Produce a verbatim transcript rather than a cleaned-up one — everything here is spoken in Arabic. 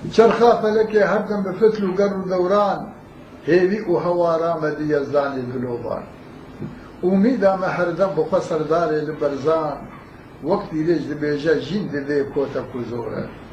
چرخا فەلەکێ هەردەم بە فتل و گەڕ و دەوران هێوی و هەوارامە دیەزدانی دلۆبان ئومیدامە هەردەم بخوا سەردارێ لە بەرزان وەک دیرێژ دەبێژە ژین دەبێ کۆتە کوزۆرە